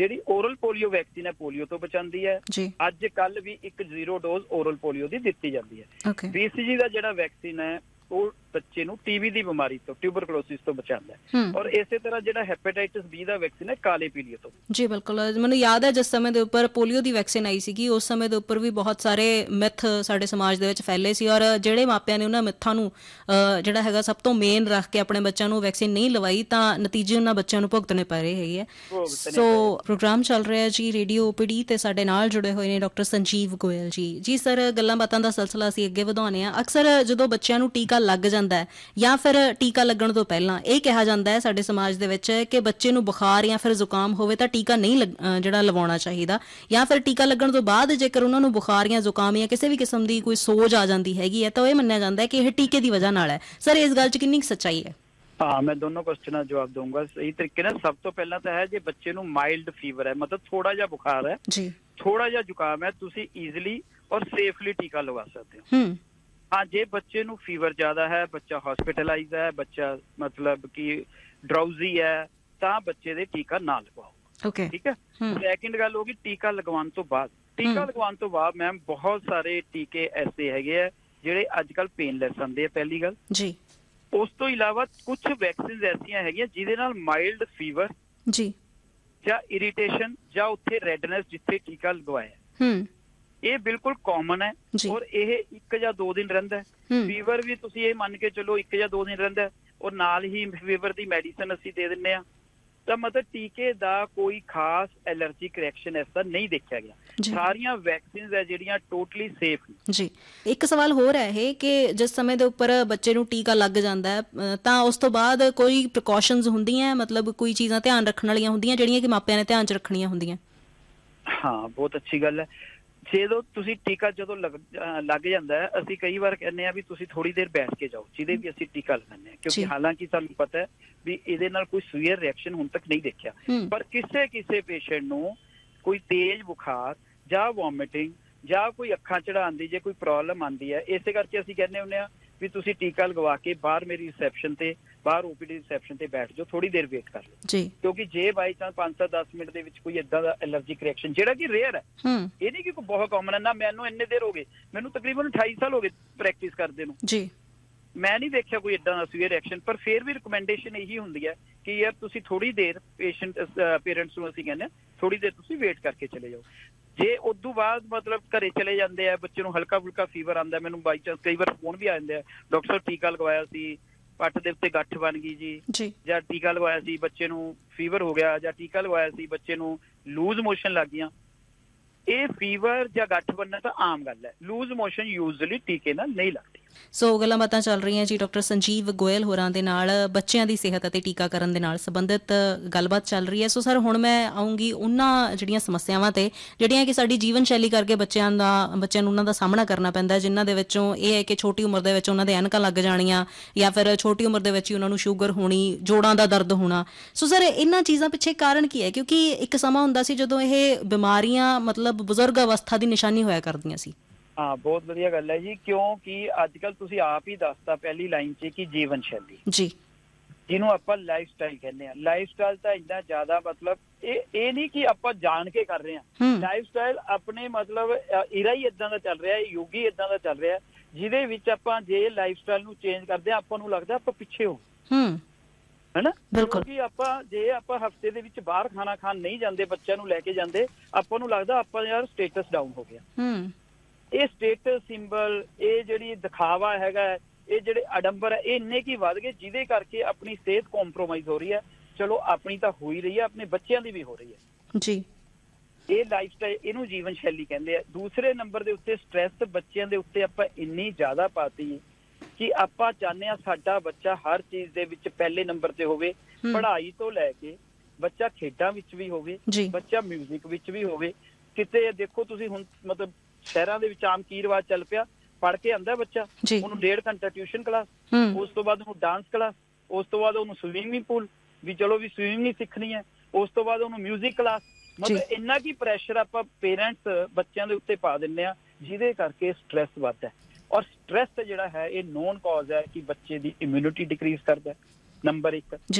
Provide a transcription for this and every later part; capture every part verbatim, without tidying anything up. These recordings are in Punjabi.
ਜਿਹੜੀ ਓਰਲ ਪੋਲੀਓ ਵੈਕਸੀਨ ਹੈ ਪੋਲੀਓ ਤੋਂ ਬਚਾਉਂਦੀ ਹੈ। ਅੱਜ ਕੱਲ ਵੀ ਇੱਕ ਜ਼ੀਰੋ ਡੋਜ਼ ਓਰਲ ਪੋਲੀਓ ਦੀ ਦਿੱਤੀ ਜਾਂਦੀ ਹੈ। ਬੀਸੀਜੀ ਦਾ ਜਿਹੜਾ ਵੈਕਸੀਨ ਹੈ ਉਹ ਬੱਚੇ ਨੂੰ ਟੀਬੀ ਦੀ ਬਿਮਾਰੀ ਤੋਂ ਟਿਊਬਰਕਲੋਸਿਸ ਤੋਂ ਬਚਾਉਂਦਾ ਹੈ। ਔਰ ਇਸੇ ਤਰ੍ਹਾਂ ਜਿਹੜਾ ਹੈਪੇਟਾਈਟਿਸ ਬੀ ਦਾ ਵੈਕਸੀਨ ਹੈ ਕਾਲੇ ਪੀਲੀਏ ਤੋਂ। ਜੀ ਬਿਲਕੁਲ, ਮੈਨੂੰ ਯਾਦ ਹੈ ਜਿਸ ਸਮੇਂ ਦੇ ਉੱਪਰ ਪੋਲੀਓ ਦੀ ਵੈਕਸੀਨ ਆਈ ਸੀਗੀ ਉਸ ਸਮੇਂ ਦੇ ਉੱਪਰ ਵੀ ਬਹੁਤ ਸਾਰੇ ਮਿੱਥ ਸਾਡੇ ਸਮਾਜ ਦੇ ਵਿੱਚ ਫੈਲੇ ਸੀ ਔਰ ਜਿਹੜੇ ਮਾਪਿਆਂ ਨੇ ਉਹਨਾਂ ਮਿੱਥਾਂ ਨੂੰ ਜਿਹੜਾ ਹੈਗਾ ਸਭ ਤੋਂ ਮੇਨ ਰੱਖ ਕੇ ਆਪਣੇ ਬੱਚਿਆਂ ਨੂੰ ਵੈਕਸੀਨ ਨਹੀਂ ਲਵਾਈ ਤਾਂ ਨਤੀਜੇ ਉਹਨਾਂ ਬੱਚਿਆਂ ਨੂੰ ਭੁਗਤਣੇ ਪੈ ਰਹੇ ਹੈਗੇ ਆ। ਸੋ ਪ੍ਰੋਗਰਾਮ ਚੱਲ ਰਿਹਾ ਜੀ ਰੇਡੀਓ ਓਪੀਡੀ ਤੇ ਸਾਡੇ ਨਾਲ ਜੁੜੇ ਹੋਏ ਨੇ ਡਾਕਟਰ ਸੰਜੀਵ ਗੋਇਲ ਜੀ। ਜੀ ਸਰ, ਗੱਲਾਂ ਬਾਤਾਂ ਦਾ ਸਿਲਸਿਲਾ ਅਸੀਂ ਅੱਗੇ ਵਧਾਉਂਦੇ ਹਾਂ। ਅਕਸਰ ਜਦੋਂ ਬੱਚਿਆਂ ਨੂੰ ਟੀਕਾ ਲੱਗ ਜਾਂਦਾ ਹੈ ਜਾਂ ਫਿਰ ਟੀਕਾ ਲੱਗਣ ਤੋਂ ਪਹਿਲਾਂ ਇਹ ਕਿਹਾ ਜਾਂਦਾ ਹੈ ਸਾਡੇ ਸਮਾਜ ਦੇ ਵਿੱਚ ਕਿ ਬੱਚੇ ਨੂੰ ਬੁਖਾਰ ਜਾਂ ਫਿਰ ਜ਼ੁਕਾਮ ਹੋਵੇ ਤਾਂ ਟੀਕਾ ਨਹੀਂ ਜਿਹੜਾ ਲਵਾਉਣਾ ਚਾਹੀਦਾ, ਜਾਂ ਫਿਰ ਟੀਕਾ ਲੱਗਣ ਤੋਂ ਬਾਅਦ ਜੇਕਰ ਉਹਨਾਂ ਨੂੰ ਬੁਖਾਰ ਜਾਂ ਜ਼ੁਕਾਮ ਜਾਂ ਕਿਸੇ ਵੀ ਕਿਸਮ ਦੀ ਕੋਈ ਸੋਜ ਆ ਜਾਂਦੀ ਹੈਗੀ ਹੈ ਤਾਂ ਇਹ ਮੰਨਿਆ ਜਾਂਦਾ ਹੈ ਕਿ ਇਹ ਟੀਕੇ ਦੀ ਵਜ੍ਹਾ ਨਾਲ ਹੈ। ਸਰ, ਇਸ ਗੱਲ 'ਚ ਕਿੰਨੀ ਸੱਚਾਈ ਹੈ? ਹਾਂ, ਮੈਂ ਦੋਨੋਂ ਕੁਐਸਚਨਾਂ ਜਵਾਬ ਦਊਂਗਾ ਸਹੀ ਤਰੀਕੇ ਨਾਲ। ਸਭ ਤੋਂ ਪਹਿਲਾਂ ਤਾਂ ਹੈ ਜੇ ਬੱਚੇ ਨੂੰ ਮਾਈਲਡ ਫੀਵਰ ਹੈ, ਮਤਲਬ ਥੋੜਾ ਜਿਹਾ ਬੁਖਾਰ ਹੈ, ਥੋੜਾ ਜਿਹਾ ਜ਼ੁਕਾਮ ਹੈ, ਤੁਸੀਂ ਈਜ਼ੀਲੀ ਔਰ ਸੇਫਲੀ ਟੀਕਾ ਲਗਾ ਸਕਦੇ ਹੋ। ਹਾਂ, ਜੇ ਬੱਚੇ ਨੂੰ ਫੀਵਰ ਜ਼ਿਆਦਾ ਹੈ, ਬੱਚਾ ਹਸਪੀਟਲਾਈਜ਼ ਹੈ, ਬੱਚਾ ਮਤਲਬ ਕਿ ਡਰਾਊਜ਼ੀ ਹੈ, ਤਾਂ ਬੱਚੇ ਦੇ ਟੀਕਾ ਨਾ ਲਗਵਾਓ। ਠੀਕ ਹੈ। ਸੈਕਿੰਡ ਗੱਲ ਹੋ ਗਈ ਟੀਕਾ ਲਗਵਾਉਣ ਤੋਂ ਬਾਅਦ। ਟੀਕਾ ਲਗਵਾਉਣ ਤੋਂ ਬਾਅਦ ਮੈਮ ਬਹੁਤ ਸਾਰੇ ਟੀਕੇ ਐਸੇ ਹੈਗੇ ਆ ਜਿਹੜੇ ਅੱਜ ਕੱਲ੍ਹ ਪੇਨਲੈਸ ਆਉਂਦੇ ਆ, ਪਹਿਲੀ ਗੱਲ ਜੀ। ਉਸ ਤੋਂ ਇਲਾਵਾ ਕੁਝ ਵੈਕਸੀਨ ਐਸੀਆਂ ਹੈਗੀਆਂ ਜਿਹਦੇ ਨਾਲ ਮਾਈਲਡ ਫੀਵਰ ਜੀ ਜਾਂ ਇਰੀਟੇਸ਼ਨ ਜਾਂ ਉੱਥੇ ਰੈਡਨੈਸ ਜਿੱਥੇ ਟੀਕਾ ਲਗਵਾਇਆ ਇਹ ਬਿਲਕੁਲ ਕਾਮਨ ਹੈ ਔਰ ਇਹ ਇੱਕ ਜਾਂ ਦੋ ਦਿਨ ਰਹਿੰਦਾ ਹੈ। ਫੀਵਰ ਵੀ ਤੁਸੀਂ ਇਹ ਮੰਨ ਕੇ ਚਲੋ ਇੱਕ ਜਾਂ ਦੋ ਦਿਨ ਰਹਿੰਦਾ ਔਰ ਨਾਲ ਹੀ ਫੀਵਰ ਦੀ ਮੈਡੀਸਨ ਅਸੀਂ ਦੇ ਦਿੰਦੇ ਹਾਂ। ਤਾਂ ਮਤਲਬ ਟੀਕੇ ਦਾ ਕੋਈ ਖਾਸ ਐਲਰਜੀਕ ਰਿਐਕਸ਼ਨ ਐਸਾ ਨਹੀਂ ਦੇਖਿਆ ਗਿਆ। ਸਾਰੀਆਂ ਵੈਕਸੀਨਸ ਹੈ ਜਿਹੜੀਆਂ ਟੋਟਲੀ ਸੇਫ ਨੇ। ਜੀ, ਇੱਕ ਸਵਾਲ ਹੋਰ ਹੈ ਇਹ ਕਿ ਜਿਸ ਸਮੇਂ ਦੇ ਉੱਪਰ ਬੱਚੇ ਨੂੰ ਟੀਕਾ ਲੱਗ ਜਾਂਦਾ ਹੈ ਤਾਂ ਉਸ ਤੋਂ ਬਾਅਦ ਕੋਈ ਪ੍ਰੀਕਾਸ਼ਨਸ ਹੁੰਦੀਆਂ, ਮਤਲਬ ਕੋਈ ਚੀਜ਼ਾਂ ਧਿਆਨ ਰੱਖਣ ਵਾਲੀਆਂ ਹੁੰਦੀਆਂ ਜਿਹੜੀਆਂ ਕਿ ਮਾਪਿਆਂ ਨੇ ਧਿਆਨ 'ਚ ਰੱਖਣੀਆਂ ਹੁੰਦੀਆਂ? ਹਾਂ, ਬਹੁਤ ਅੱਛੀ ਗੱਲ ਹੈ। ਜਦੋਂ ਤੁਸੀਂ ਟੀਕਾ ਜਦੋਂ ਲੱਗ ਲੱਗ ਜਾਂਦਾ ਹੈ ਅਸੀਂ ਕਈ ਵਾਰ ਕਹਿੰਦੇ ਹਾਂ ਵੀ ਤੁਸੀਂ ਥੋੜੀ ਦੇਰ ਬੈਠ ਕੇ ਜਾਓ ਜਿਹਦੇ ਵੀ ਅਸੀਂ ਟੀਕਾ ਲਗਾਉਂਦੇ ਹਾਂ, ਕਿਉਂਕਿ ਹਾਲਾਂਕਿ ਸਾਨੂੰ ਪਤਾ ਹੈ ਵੀ ਇਹਦੇ ਨਾਲ ਕੋਈ ਸੀਵੀਅਰ ਰਿਐਕਸ਼ਨ ਹੁਣ ਤੱਕ ਨਹੀਂ ਦੇਖਿਆ, ਪਰ ਕਿਸੇ ਕਿਸੇ ਪੇਸ਼ੈਂਟ ਨੂੰ ਕੋਈ ਤੇਜ਼ ਬੁਖਾਰ ਜਾਂ ਵੋਮਿਟਿੰਗ ਜਾਂ ਕੋਈ ਅੱਖਾਂ ਚੜਾਉਣ ਦੀ ਜੇ ਕੋਈ ਪ੍ਰੋਬਲਮ ਆਉਂਦੀ ਹੈ, ਇਸੇ ਕਰਕੇ ਅਸੀਂ ਕਹਿੰਦੇ ਹੁੰਦੇ ਹਾਂ ਵੀ ਤੁਸੀਂ ਟੀਕਾ ਲਗਵਾ ਕੇ ਬਾਹਰ ਮੇਰੀ ਰਿਸੈਪਸ਼ਨ ਤੇ ਬਾਹਰ ਓਪੀਡੀ ਰਿਸੈਪਸ਼ਨ ਤੇ ਬੈਠ ਜਾਓ, ਥੋੜੀ ਦੇਰ ਵੇਟ ਕਰ ਲਓ। ਕਿਉਂਕਿ ਜੇ ਬਾਈ ਚਾਂਸ ਪੰਜ ਸੱਤ ਦਸ ਮਿੰਟ ਦੇ ਵਿੱਚ ਕੋਈ ਏਦਾਂ ਦਾ ਐਲਰਜੀਕ ਰਿਐਕਸ਼ਨ ਜਿਹੜਾ ਕਿ ਰੇਅਰ ਹੈ, ਇਹ ਨਹੀਂ ਕਿ ਕੋਈ ਬਹੁਤ ਕਾਮਨ ਹੈ ਨਾ, ਮੈਨੂੰ ਇੰਨੇ ਦੇਰ ਹੋ ਗਏ, ਮੈਨੂੰ ਤਕਰੀਬਨ ਅਠਾਈ ਸਾਲ ਹੋ ਗਏ ਪ੍ਰੈਕਟਿਸ ਕਰਦੇ ਨੂੰ, ਮੈਂ ਨਹੀਂ ਦੇਖਿਆ ਕੋਈ ਏਦਾਂ ਦਾ ਸੀਵੀਅਰ ਰਿਐਕਸ਼ਨ। ਪਰ ਫਿਰ ਵੀ ਰਿਕਮੈਂਡੇਸ਼ਨ ਇਹੀ ਹੁੰਦੀ ਹੈ ਕਿ ਯਾਰ ਤੁਸੀਂ ਥੋੜੀ ਦੇਰ ਪੇਸ਼ੈਂਟ ਪੇਰੈਂਟਸ ਨੂੰ ਅਸੀਂ ਕਹਿੰਦੇ ਹਾਂ ਥੋੜੀ ਦੇਰ ਤੁਸੀਂ ਵੇਟ ਕਰਕੇ ਚਲੇ ਜਾਓ। ਜੇ ਉਦੋਂ ਬਾਅਦ ਮਤਲਬ ਘਰੇ ਚਲੇ ਜਾਂਦੇ ਆ, ਬੱਚੇ ਨੂੰ ਹਲਕਾ ਫੁਲਕਾ ਫੀਵਰ ਆਉਂਦਾ, ਮੈਨੂੰ ਬਾਈ ਚਾਂਸ ਕਈ ਵਾਰ ਫੋਨ ਵੀ ਆ ਜਾਂਦੇ ਆ, ਡਾਕਟਰ ਸਾਹਿਬ ਟੀਕਾ ਲਗਵਾਇਆ ਸੀ ਪੱਟ ਦੇ ਉੱਤੇ ਗੱਠ ਬਣ ਗਈ ਜੀ, ਜਾਂ ਟੀਕਾ ਲਗਵਾਇਆ ਸੀ ਬੱਚੇ ਨੂੰ ਫੀਵਰ ਹੋ ਗਿਆ, ਜਾਂ ਟੀਕਾ ਲਗਵਾਇਆ ਸੀ ਬੱਚੇ ਨੂੰ ਲੂਜ਼ ਮੋਸ਼ਨ ਲੱਗ ਗਈਆਂ। ਇਹ ਫੀਵਰ ਜਾਂ ਗੱਠ ਬਣਨਾ ਤਾਂ ਆਮ ਗੱਲ ਹੈ, ਲੂਜ਼ ਮੋਸ਼ਨ ਯੂਜ਼ਲੀ ਟੀਕੇ ਨਾਲ ਨਹੀਂ ਲੱਗਦੀ। ਸੋ ਗੱਲਾਂ ਬਾਤਾਂ ਚੱਲ ਰਹੀਆਂ ਜੀ ਡਾਕਟਰ ਸੰਜੀਵ ਗੋਇਲ ਹੋਰਾਂ ਦੇ ਨਾਲ ਬੱਚਿਆਂ ਦੀ ਸਿਹਤ ਅਤੇ ਟੀਕਾਕਰਨ ਦੇ ਨਾਲ ਸੰਬੰਧਿਤ ਗੱਲਬਾਤ ਚੱਲ ਰਹੀ ਹੈ। ਸੋ ਸਰ, ਹੁਣ ਮੈਂ ਆਊਂਗੀ ਉਹਨਾਂ ਜਿਹੜੀਆਂ ਸਮੱਸਿਆਵਾਂ ਤੇ ਜਿਹੜੀਆਂ ਕਿ ਸਾਡੀ ਜੀਵਨ ਸ਼ੈਲੀ ਕਰਕੇ ਬੱਚਿਆਂ ਦਾ ਬੱਚਿਆਂ ਨੂੰ ਉਹਨਾਂ ਦਾ ਸਾਹਮਣਾ ਕਰਨਾ ਪੈਂਦਾ, ਜਿਨ੍ਹਾਂ ਦੇ ਵਿੱਚੋਂ ਇਹ ਹੈ ਕਿ ਛੋਟੀ ਉਮਰ ਦੇ ਵਿੱਚ ਉਹਨਾਂ ਦੇ ਐਨਕਾਂ ਲੱਗ ਜਾਣੀਆਂ ਜਾਂ ਫਿਰ ਛੋਟੀ ਉਮਰ ਦੇ ਵਿੱਚ ਹੀ ਉਹਨਾਂ ਨੂੰ ਸ਼ੂਗਰ ਹੋਣੀ, ਜੋੜਾਂ ਦਾ ਦਰਦ ਹੋਣਾ। ਸੋ ਸਰ, ਇਹਨਾਂ ਚੀਜ਼ਾਂ ਪਿੱਛੇ ਕਾਰਨ ਕੀ ਹੈ? ਕਿਉਂਕਿ ਇੱਕ ਸਮਾਂ ਹੁੰਦਾ ਸੀ ਜਦੋਂ ਇਹ ਬਿਮਾਰੀਆਂ ਮਤਲਬ ਬਜ਼ੁਰਗ ਅਵਸਥਾ ਦੀ ਨਿਸ਼ਾਨੀ ਹੋਇਆ ਕਰਦੀਆਂ ਸੀ। ਹਾਂ, ਬਹੁਤ ਵਧੀਆ ਗੱਲ ਹੈ ਜੀ, ਕਿਉਂਕਿ ਅੱਜ ਕੱਲ ਤੁਸੀਂ ਆਪ ਹੀ ਦੱਸਤਾ ਪਹਿਲੀ ਲਾਈਨ 'ਚ ਕਿ ਜੀਵਨ ਸ਼ੈਲੀ ਜੀ, ਜਿਹਨੂੰ ਆਪਾਂ ਲਾਈਫ ਸਟਾਈਲ ਕਹਿੰਦੇ ਹਾਂ। ਲਾਈਫ ਸਟਾਈਲ ਤਾਂ ਇੰਨਾ ਜ਼ਿਆਦਾ ਮਤਲਬ ਇਹ ਇਹ ਨਹੀਂ ਕਿ ਆਪਾਂ ਜਾਣ ਕੇ ਕਰ ਰਹੇ ਹਾਂ। ਲਾਈਫ ਸਟਾਈਲ ਆਪਣੇ ਮਤਲਬ ਇਰਾ ਹੀ ਏਦਾਂ ਦਾ ਚੱਲ ਰਿਹਾ, ਯੁੱਗ ਹੀ ਏਦਾਂ ਦਾ ਚੱਲ ਰਿਹਾ ਜਿਹਦੇ ਵਿੱਚ ਆਪਾਂ ਜੇ ਲਾਈਫ ਸਟਾਈਲ ਨੂੰ ਚੇਂਜ ਕਰਦੇ ਹਾਂ ਆਪਾਂ ਨੂੰ ਲੱਗਦਾ ਆਪਾਂ ਪਿੱਛੇ ਹੋ ਗਏ, ਹਨਾ। ਕਿਉਂਕਿ ਆਪਾਂ ਜੇ ਆਪਾਂ ਹਫਤੇ ਦੇ ਵਿੱਚ ਬਾਹਰ ਖਾਣਾ ਖਾਣ ਨਹੀਂ ਜਾਂਦੇ, ਬੱਚਿਆਂ ਨੂੰ ਲੈ ਕੇ ਜਾਂਦੇ, ਆਪਾਂ ਨੂੰ ਲੱਗਦਾ ਆਪਾਂ ਯਾਰ ਸਟੇਟਸ ਡਾਊਨ ਹੋ ਗਿਆ। ਇਹ ਸਟੇਟਸ ਸਿੰਬਲ, ਇਹ ਜਿਹੜੀ ਦਿਖਾਵਾ ਹੈਗਾ, ਇਹ ਜਿਹੜੇ ਆਡੰਬਰ ਹੈ, ਇਹ ਇੰਨੇ ਕੀ ਵੱਧ ਗਏ ਜਿਹਦੇ ਕਰਕੇ ਆਪਣੀ ਸਿਹਤ ਕੰਪਰੋਮਾਈਜ਼ ਹੋ ਰਹੀ ਹੈ। ਚਲੋ ਆਪਣੀ ਤਾਂ ਹੋ ਹੀ ਰਹੀ ਹੈ, ਆਪਣੇ ਬੱਚਿਆਂ ਦੀ ਵੀ ਹੋ ਰਹੀ ਹੈ ਜੀ। ਇਹ ਲਾਈਫ ਸਟਾਈਲ, ਇਹਨੂੰ ਜੀਵਨ ਸ਼ੈਲੀ ਕਹਿੰਦੇ ਆ। ਦੂਸਰੇ ਨੰਬਰ ਦੇ ਉੱਤੇ ਸਟਰੈਸ ਬੱਚਿਆਂ ਦੇ ਉੱਤੇ ਆਪਾਂ ਇੰਨੀ ਜ਼ਿਆਦਾ ਪਾਤੀ ਕਿ ਆਪਾਂ ਚਾਹੁੰਦੇ ਹਾਂ ਸਾਡਾ ਬੱਚਾ ਹਰ ਚੀਜ਼ ਦੇ ਵਿੱਚ ਪਹਿਲੇ ਨੰਬਰ ਤੇ ਹੋਵੇ, ਪੜ੍ਹਾਈ ਤੋਂ ਲੈ ਕੇ ਬੱਚਾ ਖੇਡਾਂ ਵਿੱਚ ਵੀ ਹੋਵੇ, ਬੱਚਾ ਮਿਊਜ਼ਿਕ ਵਿੱਚ ਵੀ ਹੋਵੇ। ਕਿਤੇ ਦੇਖੋ ਤੁਸੀਂ ਹੁਣ ਮਤਲਬ ਸ਼ਹਿਰਾਂ ਦੇ ਵਿੱਚ ਆਮ ਕੀ ਰਿਵਾਜ ਚੱਲ ਪਿਆ, ਪੜ੍ਹ ਕੇ ਆਉਂਦਾ ਬੱਚਾ, ਉਹਨੂੰ ਡੇਢ ਘੰਟਾ ਟਿਊਸ਼ਨ ਕਲਾਸ, ਉਸ ਤੋਂ ਬਾਅਦ ਉਹਨੂੰ ਡਾਂਸ ਕਲਾਸ, ਉਸ ਤੋਂ ਬਾਅਦ ਉਹਨੂੰ ਸਵੀਮਿੰਗ ਪੂਲ ਵੀ ਚਲੋ ਵੀ ਸਵੀਮਿੰਗ ਸਿੱਖਣੀ ਹੈ, ਉਸ ਤੋਂ ਬਾਅਦ ਉਹਨੂੰ ਮਿਊਜ਼ਿਕ ਕਲਾਸ। ਮਤਲਬ ਇੰਨਾ ਕੀ ਪ੍ਰੈਸ਼ਰ ਆਪਾਂ ਪੇਰੈਂਟਸ ਬੱਚਿਆਂ ਦੇ ਉੱਤੇ ਪਾ ਦਿੰਦੇ ਆ ਜਿਹਦੇ ਕਰਕੇ ਸਟਰੈਸ ਵੱਧਦਾ। ਔਰ ਸਟਰੈਸ ਜਿਹੜਾ ਹੈ ਇਹ ਨੋਨ ਕਾਜ਼ ਹੈ ਕਿ ਬੱਚੇ ਦੀ ਇਮਿਊਨਿਟੀ ਡਿਕਰੀਜ਼ ਕਰਦਾ, ਨੰਬਰ ਇੱਕ ਜੀ।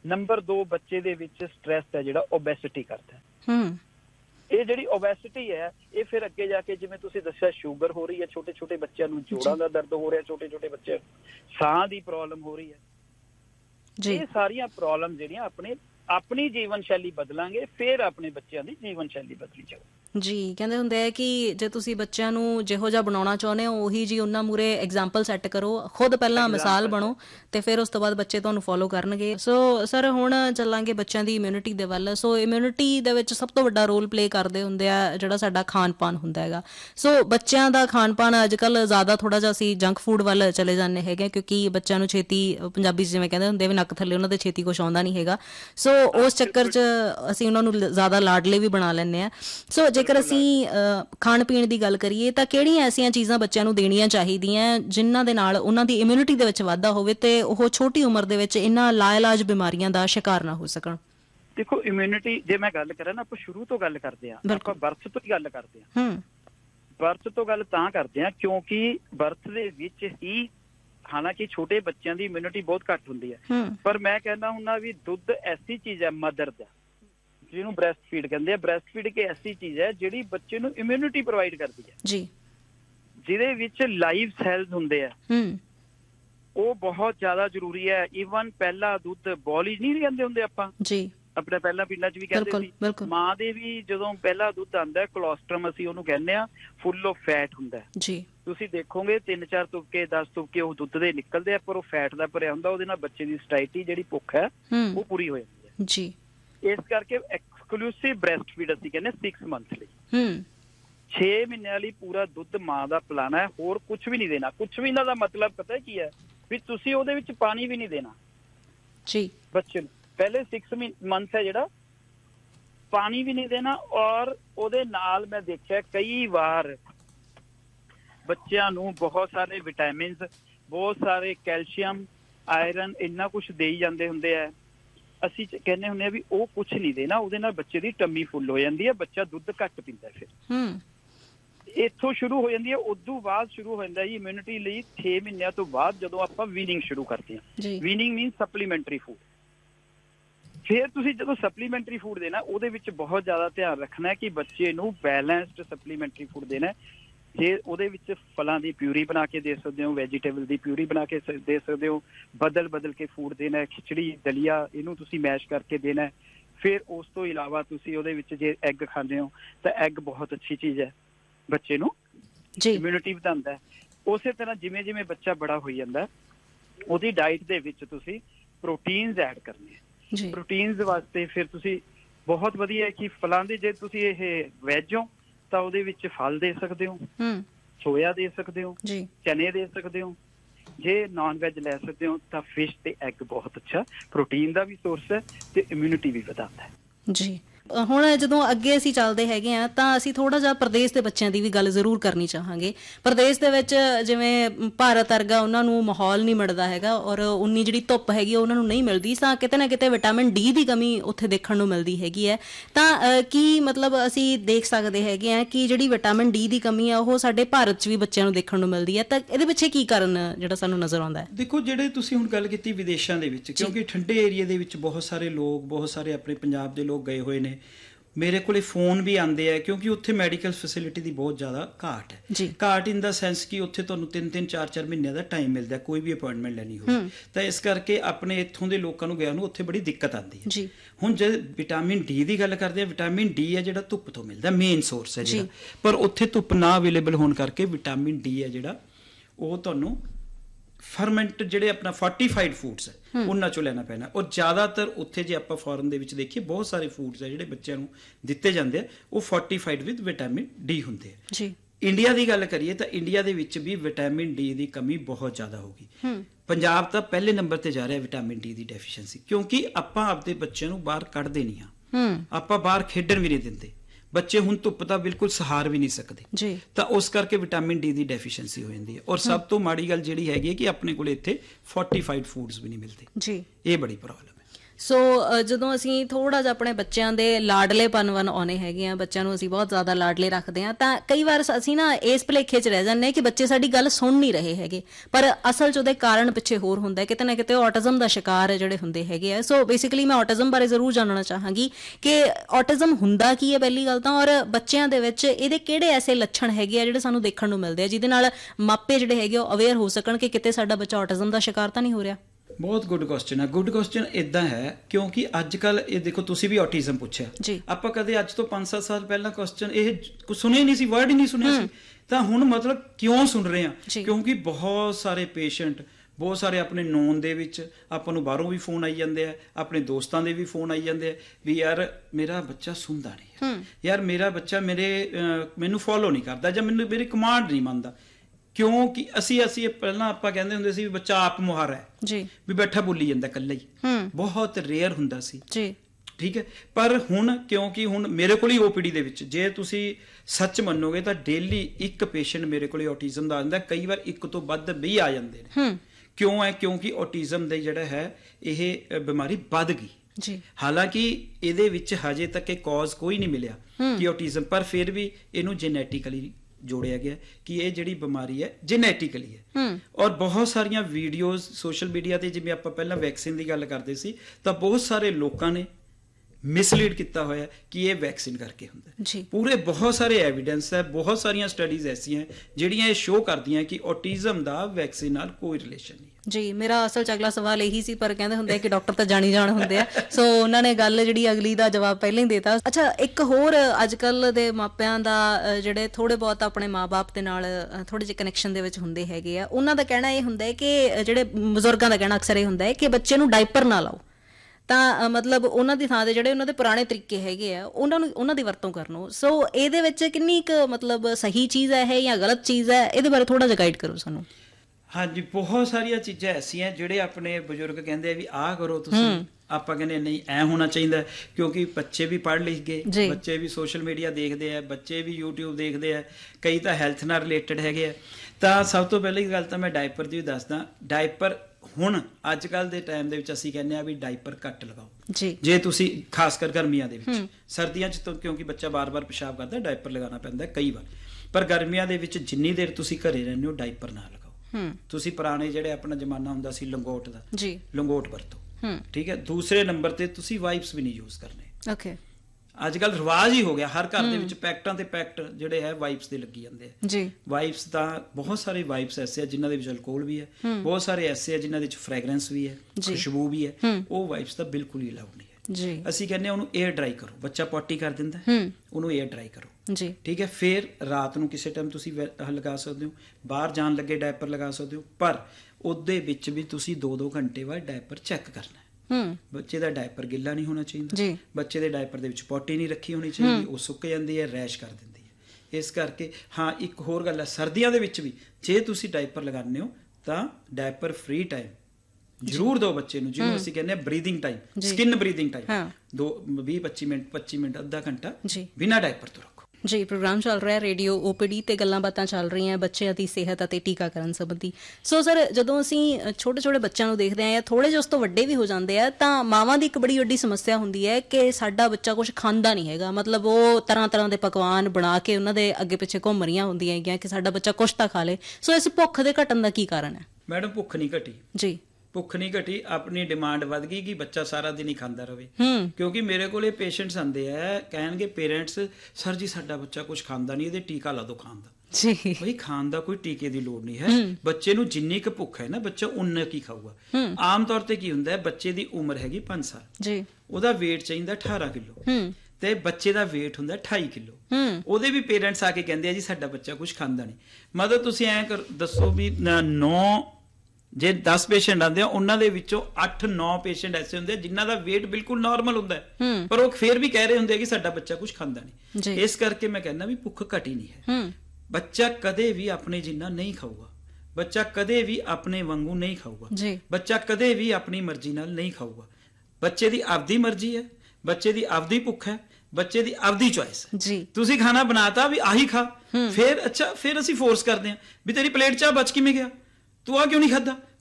ਨੰਬਰ ਦੋ ਬੱਚੇ ਦੇ ਵਿੱਚ ਸਟ੍ਰੈਸ ਹੈ ਜਿਹੜਾ ਓਬੈਸਿਟੀ ਕਰਦਾ। ਹੂੰ ਇਹ ਜਿਹੜੀ ਓਬੈਸਿਟੀ ਹੈ ਇਹ ਫਿਰ ਅੱਗੇ ਜਾ ਕੇ ਜਿਵੇਂ ਤੁਸੀਂ ਦੱਸਿਆ ਸ਼ੂਗਰ ਹੋ ਰਹੀ ਹੈ, ਛੋਟੇ ਛੋਟੇ ਬੱਚਿਆਂ ਨੂੰ ਜੋੜਾਂ ਦਾ ਦਰਦ ਹੋ ਰਿਹਾ, ਛੋਟੇ ਛੋਟੇ ਬੱਚੇ ਸਾਹ ਦੀ ਪ੍ਰੋਬਲਮ ਹੋ ਰਹੀ ਹੈ। ਇਹ ਸਾਰੀਆਂ ਪ੍ਰੋਬਲਮ ਜਿਹੜੀਆਂ ਆਪਣੇ ਆਪਣੀ ਜੀਵਨ ਸ਼ੈਲੀ ਬਦਲਾਂਗੇ ਫਿਰ ਆਪਣੇ ਬੱਚਿਆਂ ਦੀ ਜੀਵਨ ਸ਼ੈਲੀ ਬਦਲੀ ਜਾਊ। ਜੀ ਕਹਿੰਦੇ ਹੁੰਦੇ ਆ ਕਿ ਜੇ ਤੁਸੀਂ ਬੱਚਿਆਂ ਨੂੰ ਜਿਹੋ ਜਿਹਾ ਬਣਾਉਣਾ ਚਾਹੁੰਦੇ ਹੋ ਉਹੀ ਜੀ ਉਹਨਾਂ ਮੂਰੇ ਐਗਜ਼ਾਮਪਲ ਸੈੱਟ ਕਰੋ, ਖੁਦ ਪਹਿਲਾਂ ਮਿਸਾਲ ਬਣੋ ਤੇ ਫਿਰ ਉਸ ਤੋਂ ਬਾਅਦ ਬੱਚੇ ਤੁਹਾਨੂੰ ਫੋਲੋ ਕਰਨਗੇ। ਸੋ ਸਰ ਹੁਣ ਚੱਲਾਂਗੇ ਬੱਚਿਆਂ ਦੀ ਇਮਿਊਨਿਟੀ ਦੇ ਵੱਲ। ਸੋ ਇਮਿਊਨਿਟੀ ਦੇ ਵਿੱਚ ਸਭ ਤੋਂ ਵੱਡਾ ਰੋਲ ਪਲੇ ਕਰਦੇ ਹੁੰਦੇ ਆ ਜਿਹੜਾ ਸਾਡਾ ਖਾਣ ਪਾਣ ਹੁੰਦਾ ਹੈਗਾ। ਸੋ ਬੱਚਿਆਂ ਦਾ ਖਾਣ ਪਾਣ ਅੱਜ ਕੱਲ੍ਹ ਜ਼ਿਆਦਾ ਥੋੜ੍ਹਾ ਜਿਹਾ ਅਸੀਂ ਜੰਕ ਫੂਡ ਵੱਲ ਚਲੇ ਜਾਂਦੇ ਹੈਗੇ ਕਿਉਂਕਿ ਬੱਚਿਆਂ ਨੂੰ ਛੇਤੀ ਪੰਜਾਬੀ 'ਚ ਜਿਵੇਂ ਕਹਿੰਦੇ ਹੁੰਦੇ ਵੀ ਨੱਕ ਥੱਲੇ ਉਹਨਾਂ ਦੇ ਛੇਤੀ ਕੁਛ ਆਉਂਦਾ ਨਹੀਂ ਹੈਗਾ। ਸੋ ਉਸ ਚੱਕਰ 'ਚ ਅਸੀਂ ਉਹਨਾਂ ਨੂੰ ਜ਼ਿਆਦਾ ਲਾਡਲੇ ਵੀ ਬਣਾ ਲੈਂਦੇ ਹਾਂ। ਸੋ ਜੇਕਰ ਅਸੀਂ ਖਾਣ ਪੀਣ ਦੀ ਗੱਲ ਕਰੀਏ ਤਾਂ ਕਿਹੜੀਆਂ ਐਸੀਆਂ ਚੀਜ਼ਾਂ ਬੱਚਿਆਂ ਨੂੰ ਦੇਣੀਆਂ ਚਾਹੀਦੀਆਂ ਜਿਨ੍ਹਾਂ ਦੇ ਨਾਲ ਉਹਨਾਂ ਦੀ ਇਮਿਊਨਿਟੀ ਦੇ ਵਿੱਚ ਵਾਧਾ ਹੋਵੇ ਤੇ ਉਹ ਛੋਟੀ ਉਮਰ ਦੇ ਵਿੱਚ ਇਹਨਾਂ ਲਾਇਲਾਜ ਬਿਮਾਰੀਆਂ ਦਾ ਸ਼ਿਕਾਰ ਨਾ ਹੋ ਸਕਣ? ਦੇਖੋ ਇਮਿਊਨਿਟੀ ਜੇ ਮੈਂ ਗੱਲ ਕਰਾਂ ਨਾ ਆਪਾਂ ਸ਼ੁਰੂ ਤੋਂ ਗੱਲ ਕਰਦੇ ਹਾਂ, ਆਪਾਂ ਬਰਥ ਤੋਂ ਹੀ ਗੱਲ ਕਰਦੇ ਹਾਂ। ਬਰਥ ਤੋਂ ਗੱਲ ਤਾਂ ਕਰਦੇ ਹਾਂ ਕਿਉਂਕਿ ਬਰਥ ਦੇ ਵਿੱਚ ਹੀ ਹਾਲਾਂਕਿ ਛੋਟੇ ਬੱਚਿਆਂ ਦੀ ਇਮਿਊਨਿਟੀ ਬਹੁਤ ਘੱਟ ਹੁੰਦੀ ਹੈ, ਪਰ ਮੈਂ ਕਹਿੰਦਾ ਹੁੰਦਾ ਵੀ ਦੁੱਧ ਐਸੀ ਚੀਜ਼ ਹੈ ਮਦਰ ਦਾ ਜਿਹਨੂੰ ਬ੍ਰੈਸਟ ਫੀਡ ਕਹਿੰਦੇ ਆ। ਬ੍ਰੈਸਟ ਫੀਡ ਇੱਕ ਐਸੀ ਚੀਜ਼ ਹੈ ਜਿਹੜੀ ਬੱਚੇ ਨੂੰ ਇਮਿਊਨਿਟੀ ਪ੍ਰੋਵਾਈਡ ਕਰਦੀ ਹੈ ਜੀ, ਜਿਹਦੇ ਵਿੱਚ ਲਾਈਵ ਸੈਲਸ ਹੁੰਦੇ ਆ, ਉਹ ਬਹੁਤ ਜ਼ਿਆਦਾ ਜ਼ਰੂਰੀ ਹੈ। ਈਵਨ ਪਹਿਲਾ ਦੁੱਧ ਬੋਲੀ ਨਹੀਂ ਕਹਿੰਦੇ ਹੁੰਦੇ ਆਪਾਂ ਜੀ, ਆਪਣੇ ਪਹਿਲਾਂ ਪਿੰਡਾਂ 'ਚ ਵੀ ਕਹਿੰਦੇ ਸੀ। ਮਾਂ ਦੇ ਵੀ ਜਦੋਂ ਪਹਿਲਾ ਦੁੱਧ ਆਉਂਦਾ ਕੋਲੋਸਟਰਮ ਅਸੀਂ ਉਹਨੂੰ ਕਹਿੰਦੇ ਆ, ਫੁੱਲ ਆਫ ਫੈਟ ਹੁੰਦਾ ਜੀ। ਤੁਸੀਂ ਦੇਖੋਗੇ ਤਿੰਨ ਚਾਰ ਤੁਪਕੇ ਦਸ ਤੁਪਕੇ ਉਹ ਦੁੱਧ ਦੇ ਨਿਕਲਦੇ ਆ, ਪਰ ਉਹ ਫੈਟ ਦਾ ਭਰਿਆ ਹੁੰਦਾ। ਉਹਦੇ ਨਾਲ ਬੱਚੇ ਦੀ ਸਟਾਈਟੀ ਜਿਹੜੀ ਭੁੱਖ ਹੈ ਉਹ ਪੂਰੀ ਹੋ ਜਾਂਦੀ ਹੈ ਜੀ। ਇਸ ਕਰਕੇ ਐਕਸਕਲੂਸਿਵ ਬ੍ਰੈਸਟ ਫੀਡ ਅਸੀਂ ਕਹਿੰਦੇ ਸਿਕਸ ਮੰਥ ਲਈ, ਛੇ ਮਹੀਨਿਆਂ ਲਈ ਪੂਰਾ ਦੁੱਧ ਮਾਂ ਦਾ ਪਿਲਾਣਾ ਹੈ, ਹੋਰ ਕੁਛ ਵੀ ਨਹੀਂ ਦੇਣਾ। ਕੁਛ ਵੀ ਇਹਨਾਂ ਦਾ ਮਤਲਬ ਪਤਾ ਕੀ ਹੈ ਵੀ ਤੁਸੀਂ ਉਹਦੇ ਵਿੱਚ ਪਾਣੀ ਵੀ ਨਹੀਂ ਦੇਣਾ ਜੀ ਬੱਚੇ ਨੂੰ। ਪਹਿਲੇ ਸਿਕਸ ਮੰਥ ਹੈ ਜਿਹੜਾ ਪਾਣੀ ਵੀ ਨਹੀਂ ਦੇਣਾ। ਔਰ ਉਹਦੇ ਨਾਲ ਮੈਂ ਦੇਖਿਆ ਕਈ ਵਾਰ ਬੱਚਿਆਂ ਨੂੰ ਬਹੁਤ ਸਾਰੇ ਵਿਟਾਮਿਨਸ, ਬਹੁਤ ਸਾਰੇ ਕੈਲਸ਼ੀਅਮ, ਆਇਰਨ, ਇੰਨਾ ਕੁਛ ਦੇਈ ਜਾਂਦੇ ਹੁੰਦੇ ਆ। ਅਸੀਂ ਕਹਿੰਦੇ ਹੁੰਦੇ ਆ ਵੀ ਉਹ ਕੁਛ ਨਹੀਂ ਦੇਣਾ, ਉਹਦੇ ਨਾਲ ਬੱਚੇ ਦੀ ਟੰਮੀ ਫੁੱਲ ਹੋ ਜਾਂਦੀ ਹੈ, ਬੱਚਾ ਦੁੱਧ ਘੱਟ ਪੀਂਦਾ। ਫਿਰ ਇੱਥੋਂ ਸ਼ੁਰੂ ਹੋ ਜਾਂਦੀ ਹੈ। ਉਦੋਂ ਬਾਅਦ ਸ਼ੁਰੂ ਹੋ ਜਾਂਦਾ ਜੀ ਇਮਿਊਨਿਟੀ ਲਈ ਛੇ ਮਹੀਨਿਆਂ ਤੋਂ ਬਾਅਦ ਜਦੋਂ ਆਪਾਂ ਵੀਨਿੰਗ ਸ਼ੁਰੂ ਕਰਦੇ ਹਾਂ। ਵੀਨਿੰਗ ਮੀਨਸ ਸਪਲੀਮੈਂਟਰੀ ਫੂਡ। ਫਿਰ ਤੁਸੀਂ ਜਦੋਂ ਸਪਲੀਮੈਂਟਰੀ ਫੂਡ ਦੇਣਾ ਉਹਦੇ ਵਿੱਚ ਬਹੁਤ ਜ਼ਿਆਦਾ ਧਿਆਨ ਰੱਖਣਾ ਕਿ ਬੱਚੇ ਨੂੰ ਬੈਲੈਂਸਡ ਸਪਲੀਮੈਂਟਰੀ ਫੂਡ ਦੇਣਾ। ਜੇ ਉਹਦੇ ਵਿੱਚ ਫਲਾਂ ਦੀ ਪਿਊਰੀ ਬਣਾ ਕੇ ਦੇ ਸਕਦੇ ਹੋ, ਵੈਜੀਟੇਬਲ ਦੀ ਪਿਊਰੀ ਬਣਾ ਕੇ ਦੇ ਸਕਦੇ ਹੋ, ਬਦਲ ਬਦਲ ਕੇ ਫੂਡ ਦੇਣਾ, ਖਿਚੜੀ, ਦਲੀਆ, ਇਹਨੂੰ ਤੁਸੀਂ ਮੈਸ਼ ਕਰਕੇ ਦੇਣਾ। ਫਿਰ ਉਸ ਤੋਂ ਇਲਾਵਾ ਤੁਸੀਂ ਉਹਦੇ ਵਿੱਚ ਜੇ ਐਗ ਖਾਂਦੇ ਹੋ ਤਾਂ ਐਗ ਬਹੁਤ ਅੱਛੀ ਚੀਜ਼ ਹੈ, ਬੱਚੇ ਨੂੰ ਇਮਿਊਨਿਟੀ ਵਧਾਉਂਦਾ। ਉਸੇ ਤਰ੍ਹਾਂ ਜਿਵੇਂ ਜਿਵੇਂ ਬੱਚਾ ਬੜਾ ਹੋਈ ਜਾਂਦਾ ਉਹਦੀ ਡਾਈਟ ਦੇ ਵਿੱਚ ਤੁਸੀਂ ਪ੍ਰੋਟੀਨਸ ਐਡ ਕਰਨੇ ਆ। ਪ੍ਰੋਟੀਨਸ ਵਾਸਤੇ ਫਿਰ ਤੁਸੀਂ ਬਹੁਤ ਵਧੀਆ ਕਿ ਫਲਾਂ ਦੇ, ਜੇ ਤੁਸੀਂ ਇਹ ਵੈਜ ਹੋ ਤਾਂ ਉਹਦੇ ਵਿੱਚ ਫਲ ਦੇ ਸਕਦੇ ਹੋ, ਸੋਇਆ ਦੇ ਸਕਦੇ ਹੋ, ਚਨੇ ਦੇ ਸਕਦੇ ਹੋ। ਜੇ ਨਾਨ ਵੈਜ ਲੈ ਸਕਦੇ ਹੋ ਤਾਂ ਫਿਸ਼ ਤੇ ਐਗ ਬਹੁਤ ਅੱਛਾ ਪ੍ਰੋਟੀਨ ਦਾ ਵੀ ਸੋਰਸ ਹੈ ਤੇ ਇਮਿਊਨਿਟੀ ਵੀ ਵਧਾਉਂਦਾ ਹੈ ਜੀ। ਹੁਣ ਜਦੋਂ ਅੱਗੇ ਅਸੀਂ ਚੱਲਦੇ ਹੈਗੇ ਆ ਤਾਂ ਅਸੀਂ ਥੋੜ੍ਹਾ ਜਿਹਾ ਪ੍ਰਦੇਸ਼ ਦੇ ਬੱਚਿਆਂ ਦੀ ਵੀ ਗੱਲ ਜ਼ਰੂਰ ਕਰਨੀ ਚਾਹਾਂਗੇ। ਪ੍ਰਦੇਸ਼ ਦੇ ਵਿੱਚ ਜਿਵੇਂ ਭਾਰਤ ਵਰਗਾ ਉਹਨਾਂ ਨੂੰ ਮਾਹੌਲ ਨਹੀਂ ਮਿਲਦਾ ਹੈਗਾ ਔਰ ਉਨੀ ਜਿਹੜੀ ਧੁੱਪ ਹੈਗੀ ਉਹਨਾਂ ਨੂੰ ਨਹੀਂ ਮਿਲਦੀ, ਤਾਂ ਕਿਤੇ ਨਾ ਕਿਤੇ ਵਿਟਾਮਿਨ ਡੀ ਦੀ ਕਮੀ ਉੱਥੇ ਦੇਖਣ ਨੂੰ ਮਿਲਦੀ ਹੈਗੀ ਹੈ। ਤਾਂ ਕੀ ਮਤਲਬ ਅਸੀਂ ਦੇਖ ਸਕਦੇ ਹੈਗੇ ਆ ਕਿ ਜਿਹੜੀ ਵਿਟਾਮਿਨ ਡੀ ਦੀ ਕਮੀ ਆ ਉਹ ਸਾਡੇ ਭਾਰਤ 'ਚ ਵੀ ਬੱਚਿਆਂ ਨੂੰ ਦੇਖਣ ਨੂੰ ਮਿਲਦੀ ਹੈ, ਤਾਂ ਇਹਦੇ ਪਿੱਛੇ ਕੀ ਕਾਰਨ ਜਿਹੜਾ ਸਾਨੂੰ ਨਜ਼ਰ ਆਉਂਦਾ ਹੈ? ਦੇਖੋ, ਜਿਹੜੇ ਤੁਸੀਂ ਹੁਣ ਗੱਲ ਕੀਤੀ ਵਿਦੇਸ਼ਾਂ ਦੇ ਵਿੱਚ, ਕਿਉਂਕਿ ਠੰਡੇ ਏਰੀਏ ਦੇ ਵਿੱਚ ਬਹੁਤ ਸਾਰੇ ਲੋਕ, ਬਹੁਤ ਸਾਰੇ ਆਪਣੇ ਪੰਜਾਬ ਦੇ ਲੋਕ ਗਏ ਹੋਏ ਨੇ। ਮੇਰੇ ਕੋਲ ਫੋਨ ਵੀ ਆਉਂਦੇ ਆ ਕਿਉਂਕਿ ਉੱਥੇ ਮੈਡੀਕਲ ਫੈਸਿਲਿਟੀ ਦੀ ਬਹੁਤ ਜ਼ਿਆਦਾ ਘਾਟ ਹੈ। ਘਾਟ ਇਨ ਦਾ ਸੈਂਸ ਕਿ ਉੱਥੇ ਤੁਹਾਨੂੰ ਤਿੰਨ ਤਿੰਨ ਚਾਰ ਚਾਰ ਮਹੀਨਿਆਂ ਦਾ ਟਾਈਮ ਮਿਲਦਾ ਕੋਈ ਵੀ ਅਪੁਆਇੰਟਮੈਂਟ ਲੈਣੀ ਹੋਵੇ, ਤਾਂ ਇਸ ਕਰਕੇ ਆਪਣੇ ਇੱਥੋਂ ਦੇ ਲੋਕਾਂ ਨੂੰ ਗਿਆ ਨੂੰ ਉੱਥੇ ਬੜੀ ਦਿੱਕਤ ਆਉਂਦੀ ਹੈ। ਹੁਣ ਜੇ ਵਿਟਾਮਿਨ ਡੀ ਦੀ ਗੱਲ ਕਰਦੇ ਆ, ਵਿਟਾਮਿਨ ਡੀ ਹੈ ਜਿਹੜਾ ਧੁੱਪ ਤੋਂ ਮਿਲਦਾ, ਮੇਨ ਸੋਰਸ ਹੈ ਜਿਹੜਾ, ਪਰ ਉੱਥੇ ਧੁੱਪ ਨਾ ਅਵੇਲੇਬਲ ਹੋਣ ਕਰਕੇ ਵਿਟਾਮਿਨ ਡੀ ਹੈ ਜਿਹੜਾ ਉਹ ਤੁਹਾਨੂੰ ਫਰਮੈਂਟ ਜਿਹੜੇ ਆਪਣਾ ਫੋਰਟੀਫਾਈਡ ਫੂਡਸ ਹੈ ਉਹਨਾਂ ਚੋਂ ਲੈਣਾ ਪੈਣਾ। ਔਰ ਜ਼ਿਆਦਾਤਰ ਉੱਥੇ ਜੇ ਆਪਾਂ ਫੋਰਨ ਦੇ ਵਿੱਚ ਦੇਖੀਏ ਬਹੁਤ ਸਾਰੇ ਫੂਡਸ ਹੈ ਜਿਹੜੇ ਬੱਚਿਆਂ ਨੂੰ ਦਿੱਤੇ ਜਾਂਦੇ ਆ ਉਹ ਫੋਰਟੀਫਾਈਡ ਵਿਦ ਵਿਟਾਮਿਨ ਡੀ ਹੁੰਦੇ ਆ। ਇੰਡੀਆ ਦੀ ਗੱਲ ਕਰੀਏ ਤਾਂ ਇੰਡੀਆ ਦੇ ਵਿੱਚ ਵੀ ਵਿਟਾਮਿਨ ਡੀ ਦੀ ਕਮੀ ਬਹੁਤ ਜ਼ਿਆਦਾ ਹੋ ਗਈ। ਪੰਜਾਬ ਤਾਂ ਪਹਿਲੇ ਨੰਬਰ ਤੇ ਜਾ ਰਿਹਾ ਵਿਟਾਮਿਨ ਡੀ ਦੀ ਡੈਫੀਸ਼ੀਐਂਸੀ, ਕਿਉਂਕਿ ਆਪਾਂ ਆਪਦੇ ਬੱਚਿਆਂ ਨੂੰ ਬਾਹਰ ਕੱਢਦੇ ਨਹੀਂ ਹਾਂ, ਆਪਾਂ ਬਾਹਰ ਖੇਡਣ ਵੀ ਨਹੀਂ ਦਿੰਦੇ। ਬੱਚੇ ਹੁਣ ਧੁੱਪ ਤਾਂ ਬਿਲਕੁਲ ਸਹਾਰ ਵੀ ਨਹੀਂ ਸਕਦੇ, ਤਾਂ ਉਸ ਕਰਕੇ ਵਿਟਾਮਿਨ ਡੀ ਦੀ ਡੈਫੀਸ਼ੀਐਂਸੀ ਹੋ ਜਾਂਦੀ ਹੈ। ਔਰ ਸਭ ਤੋਂ ਮਾੜੀ ਗੱਲ ਜਿਹੜੀ ਹੈਗੀ ਹੈ ਕਿ ਆਪਣੇ ਕੋਲ ਇੱਥੇ ਫੋਰਟੀਫਾਈਡ ਫੂਡਸ ਵੀ ਨਹੀਂ ਮਿਲਦੇ, ਇਹ ਬੜੀ ਪ੍ਰੋਬਲਮ ਹੈ। ਸੋ ਜਦੋਂ ਅਸੀਂ ਥੋੜਾ ਜਿਹਾ ਆਪਣੇ ਬੱਚਿਆਂ ਦੇ ਲਾਡਲੇਪਨ ਵੱਲ ਆਉਣੇ ਹੈਗੇ ਆ, ਬੱਚਿਆਂ ਨੂੰ ਅਸੀਂ ਬਹੁਤ ਜ਼ਿਆਦਾ ਲਾਡਲੇ ਰੱਖਦੇ ਹਾਂ, ਤਾਂ ਕਈ ਵਾਰ ਅਸੀਂ ਨਾ ਇਸ ਭੁਲੇਖੇ 'ਚ ਰਹਿ ਜਾਂਦੇ ਹਾਂ ਕਿ ਬੱਚੇ ਸਾਡੀ ਗੱਲ ਸੁਣ ਨਹੀਂ ਰਹੇ ਹੈਗੇ, ਪਰ ਅਸਲ 'ਚ ਉਹਦੇ ਕਾਰਨ ਪਿੱਛੇ ਹੋਰ ਹੁੰਦਾ, ਕਿਤੇ ਨਾ ਕਿਤੇ ਉਹ ਆਟਿਜ਼ਮ ਦਾ ਸ਼ਿਕਾਰ ਜਿਹੜੇ ਹੁੰਦੇ ਹੈਗੇ ਆ। ਸੋ ਬੇਸਿਕਲੀ ਮੈਂ ਆਟਿਜ਼ਮ ਬਾਰੇ ਜ਼ਰੂਰ ਜਾਣਨਾ ਚਾਹਾਂਗੀ ਕਿ ਆਟਿਜ਼ਮ ਹੁੰਦਾ ਕੀ ਹੈ ਪਹਿਲੀ ਗੱਲ ਤਾਂ, ਔਰ ਬੱਚਿਆਂ ਦੇ ਵਿੱਚ ਇਹਦੇ ਕਿਹੜੇ ਐਸੇ ਲੱਛਣ ਹੈਗੇ ਆ ਜਿਹੜੇ ਸਾਨੂੰ ਦੇਖਣ ਨੂੰ ਮਿਲਦੇ ਆ ਜਿਹਦੇ ਨਾਲ ਮਾਪੇ ਜਿਹੜੇ ਹੈਗੇ ਉਹ ਅਵੇਅਰ ਹੋ ਸਕਣ ਕਿ ਕਿਤੇ ਸਾਡਾ ਬੱਚਾ ਆਟਿਜ਼ਮ ਦਾ ਸ਼ਿਕਾਰ ਤਾਂ ਨਹੀਂ ਹੋ ਰਿਹਾ। ਬਹੁਤ ਗੁੱਡ ਕੁਐਸਚਨ ਹੈ। ਗੁੱਡ ਕੁਐਸਚਨ ਇਦਾਂ ਹੈ ਕਿਉਂਕਿ ਅੱਜ ਕੱਲ ਇਹ ਦੇਖੋ, ਤੁਸੀਂ ਵੀ ਆਟਿਜ਼ਮ ਪੁੱਛਿਆ, ਆਪਾਂ ਕਦੇ ਅੱਜ ਤੋਂ ਪੰਜ ਸੱਤ ਸਾਲ ਪਹਿਲਾਂ ਕੁਐਸਚਨ ਇਹ ਸੁਣਿਆ ਨਹੀਂ ਸੀ, ਵਰਡ ਹੀ ਨਹੀਂ ਸੁਣਿਆ ਸੀ, ਤਾਂ ਹੁਣ ਮਤਲਬ ਕਿਉਂ ਸੁਣ ਰਹੇ ਹਾਂ ਕਿਉਂਕਿ ਬਹੁਤ ਸਾਰੇ ਪੇਸ਼ੈਂਟ, ਬਹੁਤ ਸਾਰੇ ਆਪਣੇ ਨੋਨ ਦੇ ਵਿੱਚ ਆਪਾਂ ਨੂੰ ਬਾਹਰੋਂ ਵੀ ਫੋਨ ਆਈ ਜਾਂਦੇ ਆ, ਆਪਣੇ ਦੋਸਤਾਂ ਦੇ ਵੀ ਫੋਨ ਆਈ ਜਾਂਦੇ ਆ ਵੀ ਯਾਰ ਮੇਰਾ ਬੱਚਾ ਸੁਣਦਾ ਨਹੀਂ ਹੈ, ਯਾਰ ਮੇਰਾ ਬੱਚਾ ਮੇਰੇ ਮੈਨੂੰ ਫੋਲੋ ਨਹੀਂ ਕਰਦਾ ਜਾਂ ਮੈਨੂੰ ਮੇਰੀ ਕਮਾਂਡ ਨਹੀਂ ਮੰਨਦਾ। ਕਿਉਂਕਿ ਅਸੀਂ ਅਸੀਂ ਪਹਿਲਾਂ ਆਪਾਂ ਕਹਿੰਦੇ ਹੁੰਦੇ ਸੀ ਵੀ ਬੱਚਾ ਆਪ ਮੁਹਾਰਾ ਹੈ ਜੀ, ਵੀ ਬੈਠਾ ਬੋਲੀ ਜਾਂਦਾ ਇਕੱਲਾ ਹੀ, ਬਹੁਤ ਰੇਅਰ ਹੁੰਦਾ ਸੀ ਜੀ, ਠੀਕ ਹੈ। ਪਰ ਹੁਣ ਕਿਉਂਕਿ ਹੁਣ ਮੇਰੇ ਕੋਲ ਹੀ ਓਪੀਡੀ ਦੇ ਵਿੱਚ ਜੇ ਤੁਸੀਂ ਸੱਚ ਮੰਨੋਗੇ ਤਾਂ ਡੇਲੀ ਇੱਕ ਪੇਸ਼ੈਂਟ ਮੇਰੇ ਕੋਲ ਆਟਿਜ਼ਮ ਦਾ ਆ ਜਾਂਦਾ, ਕਈ ਵਾਰ ਇੱਕ ਤੋਂ ਵੱਧ ਵੀ ਆ ਜਾਂਦੇ ਨੇ। ਕਿਉਂ ਹੈ? ਕਿਉਂਕਿ ਆਟਿਜ਼ਮ ਦੇ ਜਿਹੜਾ ਹੈ ਇਹ ਬਿਮਾਰੀ ਵੱਧ ਗਈ ਜੀ, ਹਾਲਾਂਕਿ ਇਹਦੇ ਵਿੱਚ ਹਜੇ ਤੱਕ ਇਹ ਕਾਜ਼ ਕੋਈ ਨਹੀਂ ਮਿਲਿਆ ਕਿ ਆਟਿਜ਼ਮ, ਪਰ ਫਿਰ ਵੀ ਇਹਨੂੰ ਜੈਨੇਟਿਕਲੀ ਜੋੜਿਆ ਗਿਆ ਕਿ ਇਹ ਜਿਹੜੀ ਬਿਮਾਰੀ ਹੈ ਜੈਨੇਟਿਕਲੀ ਹੈ। ਔਰ ਬਹੁਤ ਸਾਰੀਆਂ ਵੀਡੀਓਜ਼ ਸੋਸ਼ਲ ਮੀਡੀਆ ਤੇ, ਜਿਵੇਂ ਆਪਾਂ ਪਹਿਲਾਂ ਵੈਕਸੀਨ ਦੀ ਗੱਲ ਕਰਦੇ ਸੀ, ਤਾਂ ਬਹੁਤ ਸਾਰੇ ਲੋਕਾਂ ਨੇ ਮਿਸਲੀਡ ਕੀਤਾ ਹੋਇਆ ਕਿ ਇਹ ਵੈਕਸੀਨ ਕਰਕੇ ਹੁੰਦਾ। ਪੂਰੇ ਬਹੁਤ ਸਾਰੇ ਐਵੀਡੈਂਸ ਹੈ, ਬਹੁਤ ਸਾਰੀਆਂ ਸਟੱਡੀਜ਼ ਐਸੀਆਂ ਜਿਹੜੀਆਂ ਇਹ ਸ਼ੋਅ ਕਰਦੀਆਂ ਕਿ ਆਟਿਜ਼ਮ ਦਾ ਵੈਕਸੀਨ ਨਾਲ ਕੋਈ ਰਿਲੇਸ਼ਨ ਨਹੀਂ ਜੀ। ਮੇਰਾ ਅਸਲ 'ਚ ਅਗਲਾ ਸਵਾਲ ਇਹੀ ਸੀ, ਪਰ ਕਹਿੰਦੇ ਹੁੰਦੇ ਕਿ ਡਾਕਟਰ ਤਾਂ ਜਾਣੀ ਜਾਣ ਹੁੰਦੇ ਆ, ਸੋ ਉਹਨਾਂ ਨੇ ਗੱਲ ਜਿਹੜੀ ਅਗਲੀ ਦਾ ਜਵਾਬ ਪਹਿਲਾਂ ਹੀ ਦੇਤਾ। ਅੱਛਾ, ਇੱਕ ਹੋਰ ਅੱਜ ਕੱਲ੍ਹ ਦੇ ਮਾਪਿਆਂ ਦਾ ਜਿਹੜੇ ਥੋੜੇ ਬਹੁਤ ਆਪਣੇ ਮਾਂ-ਬਾਪ ਦੇ ਨਾਲ ਥੋੜੇ ਜਿਹੇ ਕਨੈਕਸ਼ਨ ਦੇ ਵਿੱਚ ਹੁੰਦੇ ਹੈਗੇ ਆ, ਉਹਨਾਂ ਦਾ ਕਹਿਣਾ ਇਹ ਹੁੰਦਾ ਹੈ ਕਿ ਜਿਹੜੇ ਬਜ਼ੁਰਗਾਂ ਦਾ ਕਹਿਣਾ ਅਕਸਰ ਇਹ ਹੁੰਦਾ ਹੈ ਕਿ ਬੱਚੇ ਨੂੰ ਡਾਈਪਰ ਨਾ ਲਾਓ, ਤਾਂ ਮਤਲਬ ਉਹਨਾਂ ਦੀ ਥਾਂ 'ਤੇ ਜਿਹੜੇ ਉਹਨਾਂ ਦੇ ਪੁਰਾਣੇ ਤਰੀਕੇ ਹੈਗੇ ਆ ਉਹਨਾਂ ਨੂੰ ਉਹਨਾਂ ਦੀ ਵਰਤੋਂ ਕਰਨੋ। ਸੋ ਇਹਦੇ ਵਿੱਚ ਕਿੰਨੀ ਕੁ ਮਤਲਬ ਸਹੀ ਚੀਜ਼ ਹੈ ਇਹ ਜਾਂ ਗਲਤ ਚੀਜ਼ ਹੈ, ਇਹਦੇ ਬਾਰੇ ਥੋੜਾ ਜਿਹਾ ਗਾਈਡ ਕਰੋ ਸਾਨੂੰ। ਹਾਂਜੀ, ਬਹੁਤ ਸਾਰੀਆਂ ਚੀਜ਼ਾਂ ਐਸੀਆਂ ਜਿਹੜੇ ਆਪਣੇ ਬਜ਼ੁਰਗ ਕਹਿੰਦੇ ਆ ਵੀ ਆਹ ਕਰੋ ਤੁਸੀਂ, ਆਪਾਂ ਕਹਿੰਦੇ ਨਹੀਂ ਐ ਹੋਣਾ ਚਾਹੀਦਾ, ਕਿਉਂਕਿ ਬੱਚੇ ਵੀ ਪੜ੍ਹ ਲਿਖ ਗਏ, ਬੱਚੇ ਵੀ ਸੋਸ਼ਲ ਮੀਡੀਆ ਦੇਖਦੇ ਆ, ਬੱਚੇ ਵੀ ਯੂਟਿਊਬ ਦੇਖਦੇ ਆ, ਕਈ ਤਾਂ ਹੈਲਥ ਨਾਲ ਰਿਲੇਟਡ ਹੈਗੇ ਆ। ਤਾਂ ਸਭ ਤੋਂ ਪਹਿਲੀ ਗੱਲ ਤਾਂ ਮੈਂ ਡਾਈਪਰ ਦੀ ਵੀ ਦੱਸਦਾ। ਡਾਈਪਰ ਹੁਣ ਅੱਜ ਕੱਲ੍ਹ ਦੇ ਟਾਈਮ ਦੇ ਵਿੱਚ ਅਸੀਂ ਕਹਿੰਦੇ ਆ ਵੀ ਡਾਈਪਰ ਘੱਟ ਲਗਾਓ ਜੀ, ਜੇ ਤੁਸੀਂ ਖਾਸ ਕਰ ਗਰਮੀਆਂ ਦੇ ਵਿੱਚ। ਸਰਦੀਆਂ 'ਚ ਤਾਂ ਕਿਉਂਕਿ ਬੱਚਾ ਬਾਰ-ਬਾਰ ਪਿਸ਼ਾਬ ਕਰਦਾ, ਡਾਈਪਰ ਲਗਾਉਣਾ ਪੈਂਦਾ ਕਈ ਵਾਰ, ਪਰ ਗਰਮੀਆਂ ਦੇ ਵਿੱਚ ਜਿੰਨੀ ਦੇਰ ਤੁਸੀਂ ਘਰੇ ਰਹਿੰਦੇ ਹੋ ਡਾਈਪਰ ਨਾ ਲਗਾਓ। ਤੁਸੀਂ ਪੁਰਾਣੇ ਜਿਹੜੇ ਆਪਣਾ ਜ਼ਮਾਨਾ ਹੁੰਦਾ ਸੀ ਲੰਗੋਟ ਦਾ ਜੀ, ਲੰਗੋਟ ਵਰਤੋ, ਠੀਕ ਹੈ। ਦੂਸਰੇ ਨੰਬਰ ਤੇ ਤੁਸੀਂ ਵਾਈਪਸ ਵੀ ਨਹੀਂ ਯੂਜ਼ ਕਰਨੇ। ਓਕੇ, ਅੱਜ ਕੱਲ੍ਹ ਰਿਵਾਜ ਹੀ ਹੋ ਗਿਆ, ਹਰ ਘਰ ਦੇ ਵਿੱਚ ਪੈਕਟਾਂ ਤੇ ਪੈਕਟ ਜਿਹੜੇ ਹੈ ਵਾਈਪਸ ਦੇ ਲੱਗੀ ਜਾਂਦੇ ਆ ਜੀ। ਵਾਈਪਸ ਤਾਂ ਬਹੁਤ ਸਾਰੇ ਵਾਈਪਸ ਐਸੇ ਆ ਜਿਨ੍ਹਾਂ ਦੇ ਵਿੱਚ ਅਲਕੋਹਲ ਵੀ ਹੈ, ਬਹੁਤ ਸਾਰੇ ਐਸੇ ਆ ਜਿਨ੍ਹਾਂ ਦੇ ਵਿੱਚ ਫ੍ਰੈਗਰੈਂਸ ਵੀ ਹੈ, ਖੁਸ਼ਬੂ ਵੀ ਹੈ, ਉਹ ਵਾਈਪਸ ਤਾਂ ਬਿਲਕੁਲ ਹੀ ਅਲਾਉਡ ਨਹੀਂ ਹੈ ਜੀ। ਅਸੀਂ ਕਹਿੰਦੇ ਹਾਂ ਉਹਨੂੰ ਏਅਰ ਡਰਾਈ ਕਰੋ, ਬੱਚਾ ਪੋਟੀ ਕਰ ਦਿੰਦਾ ਉਹਨੂੰ ਏਅਰ ਡਰਾਈ ਕਰੋ ਜੀ, ਠੀਕ ਹੈ। ਫਿਰ ਰਾਤ ਨੂੰ ਕਿਸੇ ਟਾਈਮ ਤੁਸੀਂ ਲਗਾ ਸਕਦੇ ਹੋ, ਬਾਹਰ ਜਾਣ ਲੱਗੇ ਡਾਇਪਰ ਲਗਾ ਸਕਦੇ ਹੋ, ਪਰ ਉਹਦੇ ਵਿੱਚ ਵੀ ਤੁਸੀਂ ਦੋ ਦੋ ਘੰਟੇ ਬਾਅਦ ਡਾਇਪਰ ਚੈੱਕ ਕਰਨਾ। ਬੱਚੇ ਦਾ ਡਾਇਪਰ ਗਿੱਲਾ ਨਹੀਂ ਹੋਣਾ ਚਾਹੀਦਾ, ਬੱਚੇ ਦੇ ਡਾਇਪਰ ਦੇ ਵਿੱਚ ਪੋਟੀ ਨਹੀਂ ਰੱਖੀ ਹੋਣੀ ਚਾਹੀਦੀ, ਉਹ ਸੁੱਕ ਜਾਂਦੀ ਹੈ, ਰੈਸ਼ ਕਰ ਦਿੰਦੀ ਹੈ। ਇਸ ਕਰਕੇ ਹਾਂ, ਇੱਕ ਹੋਰ ਗੱਲ ਹੈ, ਸਰਦੀਆਂ ਦੇ ਵਿੱਚ ਵੀ ਜੇ ਤੁਸੀਂ ਡਾਇਪਰ ਲਗਾਉਂਦੇ ਹੋ ਤਾਂ ਡਾਇਪਰ ਫ੍ਰੀ ਟਾਈਮ ਜ਼ਰੂਰ ਦਿਓ ਬੱਚੇ ਨੂੰ, ਜਿਹਨੂੰ ਅਸੀਂ ਕਹਿੰਦੇ ਹਾਂ breathing time, skin breathing time, ਦੋ ਵੀਹ ਪੱਚੀ ਮਿੰਟ ਪੱਚੀ ਮਿੰਟ ਅੱਧਾ ਘੰਟਾ ਬਿਨਾਂ ਡਾਇਪਰ ਤੋਂ ਰੱਖੋ ਜੀ। ਪ੍ਰੋਗਰਾਮ ਚੱਲ ਰਿਹਾ ਰੇਡੀਓ ਓਪੀਡੀ ਤੇ ਗੱਲਾਂ ਬਾਤਾਂ ਚੱਲ ਰਹੀਆਂ ਬੱਚਿਆਂ ਦੀ ਸਿਹਤ ਅਤੇ ਟੀਕਾਕਰਨ ਸੰਬੰਧੀ। ਸੋ ਸਰ, ਜਦੋਂ ਅਸੀਂ ਛੋਟੇ ਛੋਟੇ ਬੱਚਿਆਂ ਨੂੰ ਦੇਖਦੇ ਹਾਂ ਜਾਂ ਥੋੜੇ ਜਿਹੇ ਉਸ ਤੋਂ ਵੱਡੇ ਵੀ ਹੋ ਜਾਂਦੇ ਆ, ਤਾਂ ਮਾਵਾਂ ਦੀ ਇੱਕ ਬੜੀ ਵੱਡੀ ਸਮੱਸਿਆ ਹੁੰਦੀ ਹੈ ਕਿ ਸਾਡਾ ਬੱਚਾ ਕੁਝ ਖਾਂਦਾ ਨਹੀਂ ਹੈਗਾ, ਮਤਲਬ ਉਹ ਤਰ੍ਹਾਂ ਤਰ੍ਹਾਂ ਦੇ ਪਕਵਾਨ ਬਣਾ ਕੇ ਉਹਨਾਂ ਦੇ ਅੱਗੇ ਪਿੱਛੇ ਘੁੰਮ ਰਹੀਆਂ ਹੁੰਦੀਆਂ ਹੈਗੀਆਂ ਕਿ ਸਾਡਾ ਬੱਚਾ ਕੁਛ ਤਾਂ ਖਾ ਲੇ। ਸੋ ਇਸ ਭੁੱਖ ਦੇ ਘਟਣ ਦਾ ਕੀ ਕਾਰਨ ਹੈ? ਮੈਡਮ, ਭੁੱਖ ਨਹੀਂ ਘਟੀ ਜੀ, ਭੁੱਖ ਨਹੀਂ ਘਟੀ, ਆਪਣੀ ਡਿਮਾਂਡ ਵੱਧ ਗਈ ਕਿ ਬੱਚਾ ਸਾਰਾ ਦਿਨ ਹੀ ਖਾਂਦਾ ਰਹੇ। ਕਿਉਂਕਿ ਮੇਰੇ ਕੋਲ ਪੇਸ਼ੈਂਟਸ ਆਉਂਦੇ ਆ, ਕਹਿਣਗੇ ਪੇਰੈਂਟਸ, ਸਰ ਜੀ ਸਾਡਾ ਬੱਚਾ ਕੁਝ ਖਾਂਦਾ ਨਹੀਂ, ਇਹਦੇ ਟੀਕਾ ਲਾ ਦਿਓ ਖਾਣ ਦਾ। ਬਈ ਖਾਣ ਦਾ ਕੋਈ ਟੀਕੇ ਦੀ ਲੋੜ ਨਹੀਂ ਹੈ, ਬੱਚੇ ਨੂੰ ਜਿੰਨੀ ਕੁ ਭੁੱਖ ਹੈ ਨਾ ਬੱਚਾ ਉਨਾ ਕੀ ਖਾਊਗਾ। ਆਮ ਤੌਰ ਤੇ ਕੀ ਹੁੰਦਾ ਹੈ, ਬੱਚੇ ਦੀ ਉਮਰ ਹੈਗੀ ਪੰਜ ਸਾਲ, ਉਹਦਾ ਵੇਟ ਚਾਹੀਦਾ ਅਠਾਰਾਂ ਕਿਲੋ ਤੇ ਬੱਚੇ ਦਾ ਵੇਟ ਹੁੰਦਾ ਅਠਾਈ ਕਿਲੋ, ਉਹਦੇ ਵੀ ਪੇਰੈਂਟਸ ਆ ਕੇ ਕਹਿੰਦੇ ਆ ਜੀ ਸਾਡਾ ਬੱਚਾ ਕੁਝ ਖਾਂਦਾ ਨਹੀਂ। ਮਤਲਬ ਤੁਸੀਂ ਐਂ ਦੱਸੋ ਵੀ ਨੌ ਜੇ ਦਸ ਪੇਸ਼ੈਂਟ ਆਉਂਦੇ ਆ, ਉਹਨਾਂ ਦੇ ਵਿੱਚੋਂ ਅੱਠ ਨੌ ਪੇਸ਼ੈਂਟ ਐਸੇ ਹੁੰਦੇ ਆ ਜਿਨ੍ਹਾਂ ਦਾ ਵੇਟ ਬਿਲਕੁਲ ਨਾਰਮਲ ਹੁੰਦਾ ਹੈ, ਪਰ ਉਹ ਫਿਰ ਵੀ ਕਹਿ ਰਹੇ ਹੁੰਦੇ ਆ ਕਿ ਸਾਡਾ ਬੱਚਾ ਕੁਝ ਖਾਂਦਾ ਨਹੀਂ। ਇਸ ਕਰਕੇ ਮੈਂ ਕਹਿੰਦਾ ਵੀ ਭੁੱਖ ਘਟੀ ਨਹੀਂ ਹੈ। ਬੱਚਾ ਕਦੇ ਵੀ ਆਪਣੇ ਜਿੰਨਾ ਨਹੀਂ ਖਾਊਗਾ, ਬੱਚਾ ਕਦੇ ਵੀ ਆਪਣੇ ਵਾਂਗੂ ਨਹੀਂ ਖਾਊਗਾ, ਬੱਚਾ ਕਦੇ ਵੀ ਆਪਣੀ ਮਰਜ਼ੀ ਨਾਲ ਨਹੀਂ ਖਾਊਗਾ। ਬੱਚੇ ਦੀ ਆਪਦੀ ਮਰਜ਼ੀ ਹੈ, ਬੱਚੇ ਦੀ ਆਪਦੀ ਭੁੱਖ ਹੈ, ਬੱਚੇ ਦੀ ਆਪਦੀ ਚੁਆਇਸ ਹੈ। ਤੁਸੀਂ ਖਾਣਾ ਬਣਾਤਾ ਵੀ ਆਹੀ ਖਾ, ਫਿਰ ਅੱਛਾ ਫਿਰ ਅਸੀਂ ਫੋਰਸ ਕਰਦੇ ਹਾਂ ਵੀ ਤੇਰੀ ਪਲੇਟ 'ਚ ਬਚ ਕਿਵੇਂ ਗਿਆ, ਤੂੰ ਆ ਕਿਉਂ ਨਹੀਂ ਖਾਧਾ,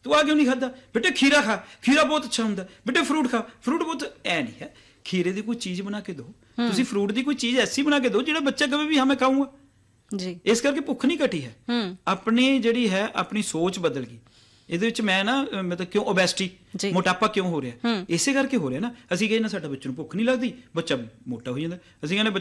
ਤੂੰ ਆ ਕਿਉਂ ਨਹੀਂ ਖਾਦਾ? ਬੇਟੇ ਖੀਰਾ ਖਾ, ਖੀਰਾ ਬਹੁਤ ਅੱਛਾ ਹੁੰਦਾ। ਬੇਟੇ ਫਰੂਟ ਖਾ, ਫਰੂਟ ਬਹੁਤ। ਐ ਨਹੀਂ ਹੈ। ਖੀਰੇ ਦੀ ਕੋਈ ਚੀਜ਼ ਬਣਾ ਕੇ ਦਿਓ, ਤੁਸੀਂ ਫਰੂਟ ਦੀ ਕੋਈ ਚੀਜ਼ ਐਸੀ ਬਣਾ ਕੇ ਦਿਓ ਜਿਹੜਾ ਬੱਚਾ ਕਹੇ ਵੀ ਹਾਂ ਮੈਂ ਖਾਊਂਗਾ ਜੀ। ਇਸ ਕਰਕੇ ਭੁੱਖ ਨਹੀਂ ਘਟੀ ਹੈ, ਆਪਣੀ ਜਿਹੜੀ ਹੈ ਆਪਣੀ ਸੋਚ ਬਦਲ ਗਈ। ਇਹਦੇ ਵਿੱਚ ਮੈਂ ਨਾ ਮਤਲਬ ਕਿਉਂ ਓਬੈਸਿਟੀ, ਮੋਟਾਪਾ ਕਿਉਂ ਹੋ ਰਿਹਾ? ਇਸੇ ਕਰਕੇ ਹੋ ਰਿਹਾ ਨਾ। ਅਸੀਂ ਕਹਿੰਦੇ ਨਾ ਸਾਡਾ ਬੱਚੇ ਨੂੰ ਭੁੱਖ ਨਹੀਂ ਲੱਗਦੀ, ਬੱਚਾ ਮੋਟਾ ਹੋ ਜਾਂਦਾ। ਅਸੀਂ ਕਹਿੰਦੇ